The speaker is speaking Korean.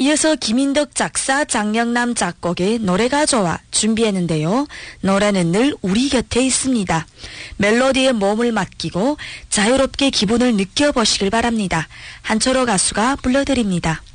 이어서 김인덕 작사, 장영남 작곡의 노래가 좋아 준비했는데요. 노래는 늘 우리 곁에 있습니다. 멜로디에 몸을 맡기고 자유롭게 기분을 느껴보시길 바랍니다. 한철호 가수가 불러드립니다.